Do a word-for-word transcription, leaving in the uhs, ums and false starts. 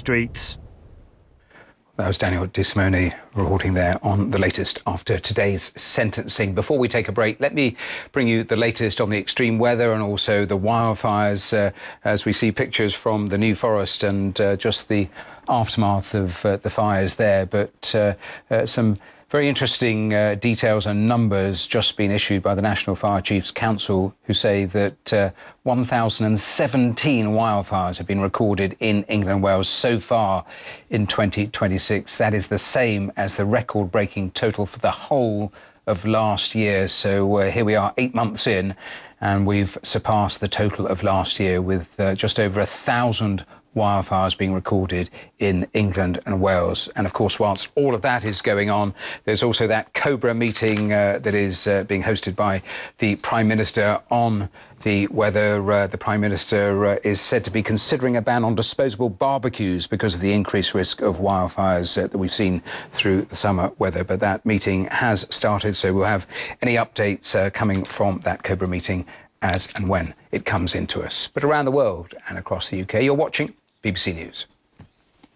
streets. That was Daniel De Simone reporting there on the latest after today's sentencing. Before we take a break, let me bring you the latest on the extreme weather and also the wildfires uh, as we see pictures from the New Forest and uh, just the aftermath of uh, the fires there. But uh, uh, some very interesting uh, details and numbers just been issued by the National Fire Chiefs Council, who say that uh, one thousand seventeen wildfires have been recorded in England and Wales so far in twenty twenty-six. That is the same as the record-breaking total for the whole of last year. So uh, here we are eight months in, and we've surpassed the total of last year with uh, just over a thousand wildfires being recorded in England and Wales. And of course, whilst all of that is going on, there's also that Cobra meeting uh, that is uh, being hosted by the Prime Minister on the weather. Uh, the Prime Minister uh, is said to be considering a ban on disposable barbecues because of the increased risk of wildfires uh, that we've seen through the summer weather. But that meeting has started, so we'll have any updates uh, coming from that Cobra meeting as and when it comes into us. But around the world and across the U K, you're watching B B C News.